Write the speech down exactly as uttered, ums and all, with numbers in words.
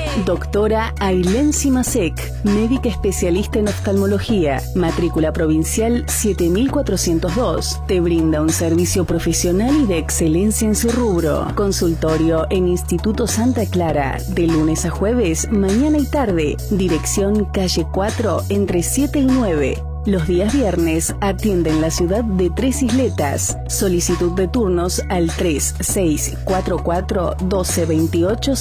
Doctora Ailén Simasek, médica especialista en oftalmología, matrícula provincial siete mil cuatrocientos dos. Te brinda un servicio profesional y de excelencia en su rubro. Consultorio en Instituto Santa Clara, de lunes a jueves, mañana y tarde. Dirección calle cuatro, entre siete y nueve. Los días viernes atiende en la ciudad de Tres Isletas. Solicitud de turnos al tres seis cuatro cuatro, uno dos dos ocho.